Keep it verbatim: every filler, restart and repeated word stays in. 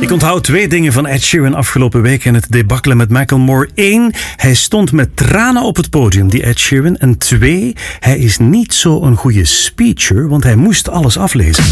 Ik onthoud twee dingen van Ed Sheeran afgelopen week en het debakkelen met Macklemore. Eén, hij stond met tranen op het podium, die Ed Sheeran. En twee, hij is niet zo'n goede speecher, want hij moest alles aflezen.